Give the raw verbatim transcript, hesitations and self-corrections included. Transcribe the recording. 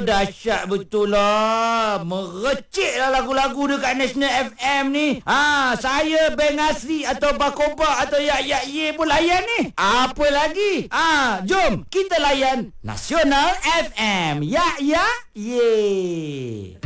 dahsyat betul lah. Merecik lah lagu-lagu dekat National F M ni. Ha, saya Beng Asri atau Bakoba atau Yak Yak Ye pun layan ni. Apa lagi? Ha, jom kita layan Nasional F M. Yak Yak Ye.